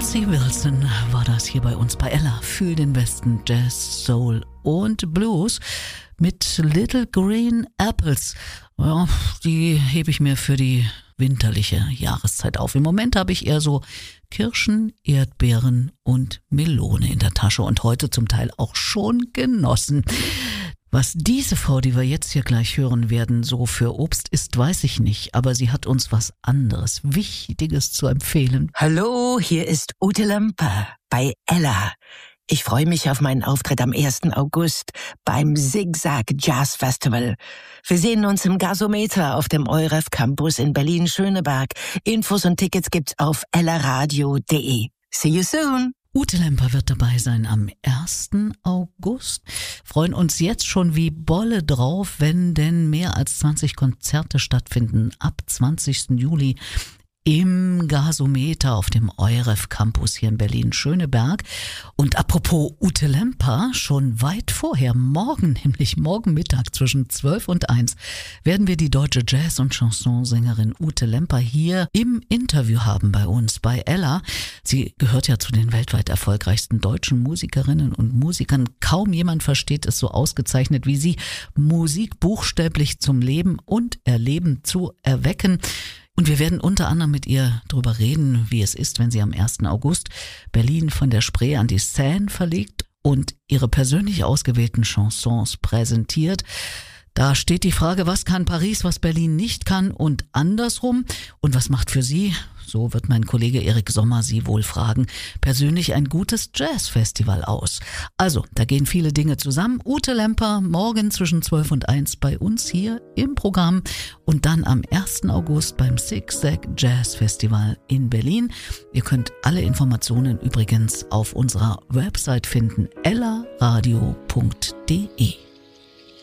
Nancy Wilson war das hier bei uns bei Ella. Fühl den besten Jazz, Soul und Blues mit Little Green Apples. Ja, die hebe ich mir für die winterliche Jahreszeit auf. Im Moment habe ich eher so Kirschen, Erdbeeren und Melone in der Tasche und heute zum Teil auch schon genossen. Was diese Frau, die wir jetzt hier gleich hören werden, so für Obst isst, weiß ich nicht. Aber sie hat uns was anderes, Wichtiges zu empfehlen. Hallo, hier ist Ute Lemper bei Ella. Ich freue mich auf meinen Auftritt am 1. August beim Zigzag Jazz Festival. Wir sehen uns im Gasometer auf dem EUREF Campus in Berlin-Schöneberg. Infos und Tickets gibt's auf ellaradio.de. See you soon! Ute Lemper wird dabei sein am 1. August. Freuen uns jetzt schon wie Bolle drauf, wenn denn mehr als 20 Konzerte stattfinden ab 20. Juli im Gasometer auf dem EUREF Campus hier in Berlin-Schöneberg. Und apropos Ute Lemper, schon weit vorher, nämlich morgen Mittag zwischen 12 und 1, werden wir die deutsche Jazz- und Chansonsängerin Ute Lemper hier im Interview haben bei uns, bei Ella. Sie gehört ja zu den weltweit erfolgreichsten deutschen Musikerinnen und Musikern. Kaum jemand versteht es so ausgezeichnet wie sie, Musik buchstäblich zum Leben und Erleben zu erwecken. Und wir werden unter anderem mit ihr darüber reden, wie es ist, wenn sie am 1. August Berlin von der Spree an die Seine verlegt und ihre persönlich ausgewählten Chansons präsentiert. Da steht die Frage, was kann Paris, was Berlin nicht kann und andersrum? Und was macht für sie, so wird mein Kollege Erik Sommer sie wohl fragen, persönlich ein gutes Jazzfestival aus? Also, da gehen viele Dinge zusammen. Ute Lemper morgen zwischen 12 und 1 bei uns hier im Programm und dann am 1. August beim Zigzag Jazz Festival in Berlin. Ihr könnt alle Informationen übrigens auf unserer Website finden, ellaradio.de.